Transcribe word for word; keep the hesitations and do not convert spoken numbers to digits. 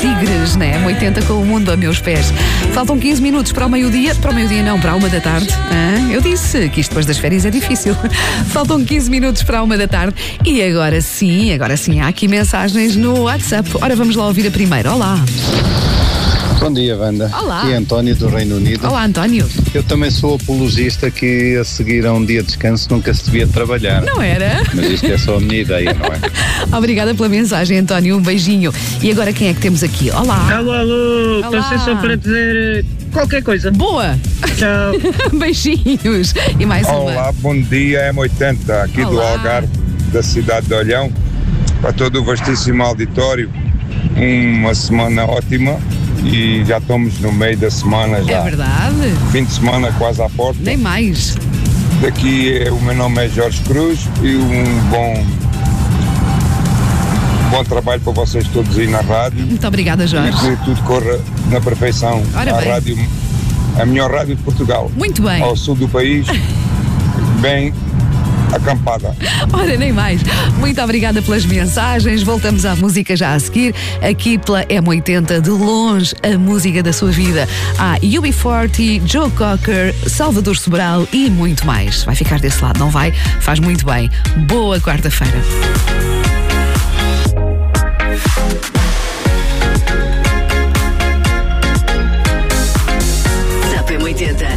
tigres, né? M oitenta com o mundo a meus pés. Faltam quinze minutos para o meio-dia. Para o meio-dia não, para a uma da tarde. Ah, eu disse que isto depois das férias é difícil. Faltam quinze minutos para a uma da tarde. E agora sim, agora sim, há aqui mensagens no WhatsApp. Ora, vamos lá ouvir a primeira. Olá. Bom dia, Wanda. Olá. Aqui é António do Reino Unido. Olá, António. Eu também sou apologista que a seguir a um dia de descanso nunca se devia trabalhar. Não era? Mas isto é só a minha ideia, não é? Obrigada pela mensagem, António. Um beijinho. E agora quem é que temos aqui? Olá. Alô, alô, Olá. passei só para dizer qualquer coisa. Boa. Tchau. Beijinhos. E mais uma. Olá, bom dia, M oitenta, aqui do Olá. Algarve, da cidade de Olhão, para todo o vastíssimo auditório, uma semana ótima e já estamos no meio da semana já. É verdade. Fim de semana quase à porta. Nem mais. Daqui o meu nome é Jorge Cruz e um bom, bom trabalho para vocês todos aí na rádio. Muito obrigada, E Jorge. que tudo corra na perfeição. Ora a bem. rádio, a melhor rádio de Portugal. Muito bem. Ao sul do país, bem acampada. Ora, nem mais. Muito obrigada pelas mensagens. Voltamos à música já a seguir. Aqui pela M oitenta, de longe, a música da sua vida. Há U B quarenta, Joe Cocker, Salvador Sobral e muito mais. Vai ficar desse lado, não vai? Faz muito bem. Boa quarta-feira.